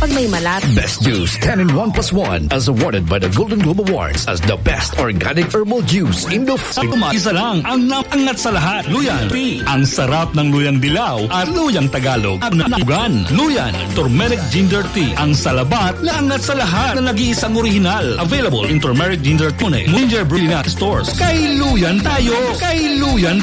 pag may malat. Best Juice 10-in-1+1 as awarded by the Golden Globe Awards as the best organic herbal juice in the Isa lang ang napangat sa lahat. Luyan Tea. Ang sarap ng luyang dilaw at luyang Tagalog. Nagugan. Luyan Turmeric Ginger Tea. Ang salabat na angat sa lahat na nag-iisang original. Available in Turmeric Ginger Tea. Ginger Brina Stores. Kay Luyan tayo. Kay Luyan